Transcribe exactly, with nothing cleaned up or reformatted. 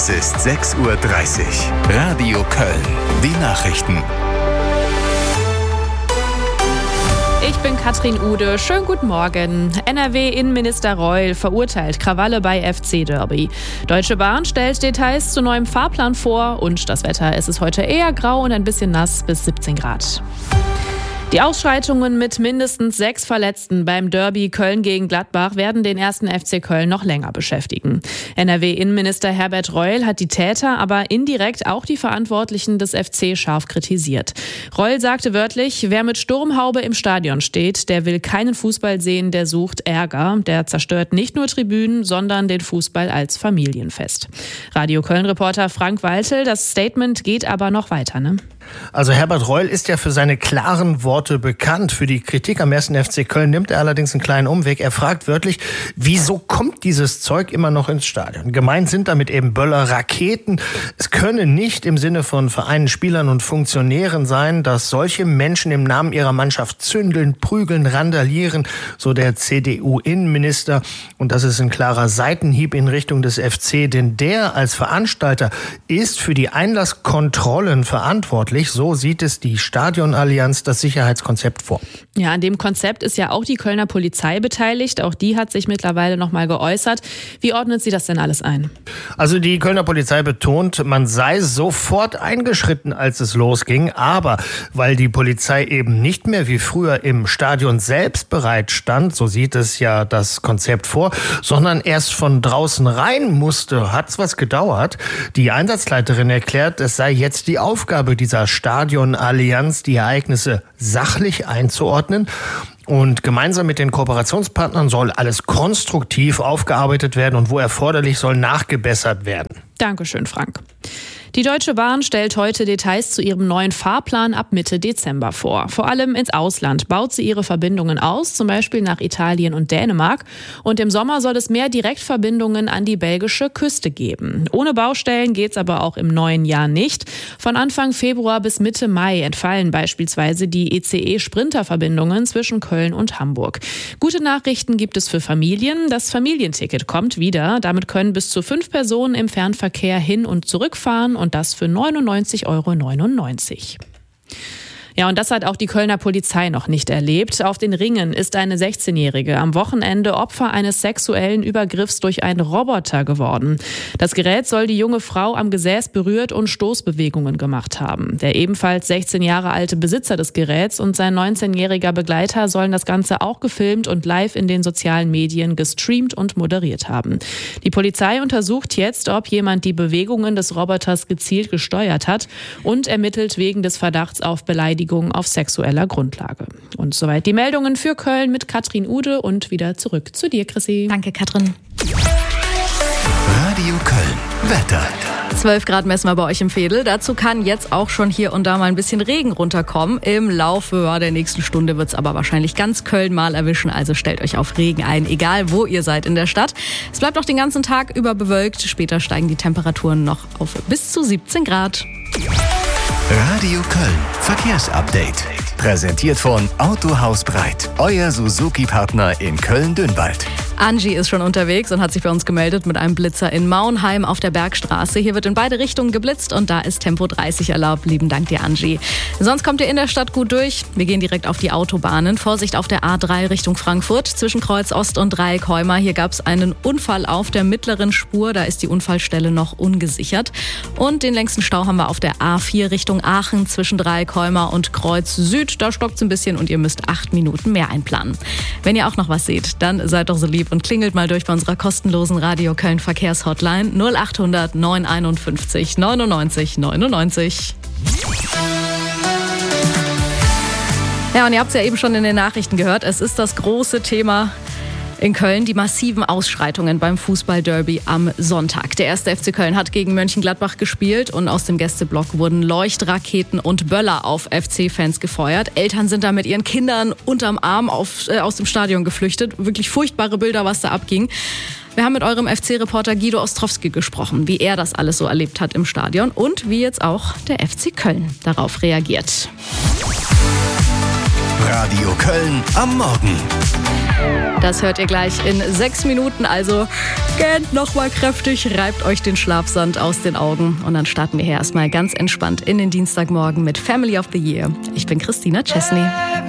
Es ist sechs Uhr dreißig. Radio Köln. Die Nachrichten. Ich bin Katrin Ude. Schönen guten Morgen. N R W-Innenminister Reul verurteilt Krawalle bei F C-Derby. Deutsche Bahn stellt Details zu neuem Fahrplan vor. Und das Wetter, es ist heute eher grau und ein bisschen nass bis siebzehn Grad. Die Ausschreitungen mit mindestens sechs Verletzten beim Derby Köln gegen Gladbach werden den ersten F C Köln noch länger beschäftigen. N R W-Innenminister Herbert Reul hat die Täter, aber indirekt auch die Verantwortlichen des F C scharf kritisiert. Reul sagte wörtlich, wer mit Sturmhaube im Stadion steht, der will keinen Fußball sehen, der sucht Ärger. Der zerstört nicht nur Tribünen, sondern den Fußball als Familienfest. Radio Köln-Reporter Frank Waltel, das Statement geht aber noch weiter, ne? Also Herbert Reul ist ja für seine klaren Worte bekannt. Für die Kritik am ersten F C Köln nimmt er allerdings einen kleinen Umweg. Er fragt wörtlich, wieso kommt dieses Zeug immer noch ins Stadion? Gemeint sind damit eben Böller, Raketen. Es könne nicht im Sinne von Vereinen, Spielern und Funktionären sein, dass solche Menschen im Namen ihrer Mannschaft zündeln, prügeln, randalieren, so der C D U-Innenminister. Und das ist ein klarer Seitenhieb in Richtung des F C, denn der als Veranstalter ist für die Einlasskontrollen verantwortlich. So sieht es die Stadionallianz, das Sicherheitskonzept, vor. Ja, an dem Konzept ist ja auch die Kölner Polizei beteiligt. Auch die hat sich mittlerweile noch mal geäußert. Wie ordnet sie das denn alles ein? Also die Kölner Polizei betont, man sei sofort eingeschritten, als es losging. Aber weil die Polizei eben nicht mehr wie früher im Stadion selbst bereit stand, so sieht es ja das Konzept vor, sondern erst von draußen rein musste, hat's was gedauert. Die Einsatzleiterin erklärt, es sei jetzt die Aufgabe dieser Stadionallianz, die Ereignisse sachlich einzuordnen. Und gemeinsam mit den Kooperationspartnern soll alles konstruktiv aufgearbeitet werden und wo erforderlich soll nachgebessert werden. Dankeschön, Frank. Die Deutsche Bahn stellt heute Details zu ihrem neuen Fahrplan ab Mitte Dezember vor. Vor allem ins Ausland baut sie ihre Verbindungen aus, zum Beispiel nach Italien und Dänemark. Und im Sommer soll es mehr Direktverbindungen an die belgische Küste geben. Ohne Baustellen geht's aber auch im neuen Jahr nicht. Von Anfang Februar bis Mitte Mai entfallen beispielsweise die I C E-Sprinter-Verbindungen zwischen Köln und Hamburg. Gute Nachrichten gibt es für Familien. Das Familienticket kommt wieder. Damit können bis zu fünf Personen im Fernverkehr hin- und zurückfahren. Und das für neunundneunzig Euro neunundneunzig. Ja, und das hat auch die Kölner Polizei noch nicht erlebt. Auf den Ringen ist eine sechzehnjährige am Wochenende Opfer eines sexuellen Übergriffs durch einen Roboter geworden. Das Gerät soll die junge Frau am Gesäß berührt und Stoßbewegungen gemacht haben. Der ebenfalls sechzehn Jahre alte Besitzer des Geräts und sein neunzehnjähriger Begleiter sollen das Ganze auch gefilmt und live in den sozialen Medien gestreamt und moderiert haben. Die Polizei untersucht jetzt, ob jemand die Bewegungen des Roboters gezielt gesteuert hat und ermittelt wegen des Verdachts auf Beleidigung auf sexueller Grundlage. Und soweit die Meldungen für Köln mit Katrin Ude und wieder zurück zu dir, Chrissy. Danke, Katrin. Radio Köln. Wetter. zwölf Grad messen wir bei euch im Veedel. Dazu kann jetzt auch schon hier und da mal ein bisschen Regen runterkommen. Im Laufe der nächsten Stunde wird es aber wahrscheinlich ganz Köln mal erwischen. Also stellt euch auf Regen ein, egal wo ihr seid in der Stadt. Es bleibt auch den ganzen Tag über bewölkt. Später steigen die Temperaturen noch auf bis zu siebzehn Grad. Radio Köln. Verkehrsupdate. Präsentiert von Autohaus Breit. Euer Suzuki-Partner in Köln-Dünwald. Angie ist schon unterwegs und hat sich bei uns gemeldet mit einem Blitzer in Mauenheim auf der Bergstraße. Hier wird in beide Richtungen geblitzt und da ist Tempo dreißig erlaubt. Lieben Dank dir, Angie. Sonst kommt ihr in der Stadt gut durch. Wir gehen direkt auf die Autobahnen. Vorsicht auf der A drei Richtung Frankfurt zwischen Kreuz Ost und Dreieck-Heumar. Hier gab es einen Unfall auf der mittleren Spur. Da ist die Unfallstelle noch ungesichert. Und den längsten Stau haben wir auf der A vier Richtung Aachen zwischen Dreieck-Heumar und Kreuz Süd. Da stockt es ein bisschen und ihr müsst acht Minuten mehr einplanen. Wenn ihr auch noch was seht, dann seid doch so lieb und klingelt mal durch bei unserer kostenlosen Radio Köln Verkehrshotline null acht hundert neun einundfünfzig neunundneunzig neunundneunzig. Ja, und ihr habt es ja eben schon in den Nachrichten gehört. Es ist das große Thema in Köln, die massiven Ausschreitungen beim Fußballderby am Sonntag. Der erste F C Köln hat gegen Mönchengladbach gespielt und aus dem Gästeblock wurden Leuchtraketen und Böller auf F C-Fans gefeuert. Eltern sind da mit ihren Kindern unterm Arm auf, äh, aus dem Stadion geflüchtet. Wirklich furchtbare Bilder, was da abging. Wir haben mit eurem F C-Reporter Guido Ostrowski gesprochen, wie er das alles so erlebt hat im Stadion und wie jetzt auch der F C Köln darauf reagiert. Radio Köln am Morgen. Das hört ihr gleich in sechs Minuten, also gähnt nochmal kräftig, reibt euch den Schlafsand aus den Augen und dann starten wir hier erstmal ganz entspannt in den Dienstagmorgen mit Family of the Year. Ich bin Christina Chesney.